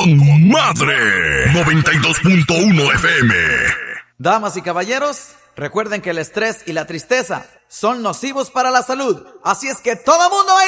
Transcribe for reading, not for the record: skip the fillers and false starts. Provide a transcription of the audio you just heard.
con madre. 92.1 FM. Damas y caballeros, recuerden que el estrés y la tristeza son nocivos para la salud. Así es que todo mundo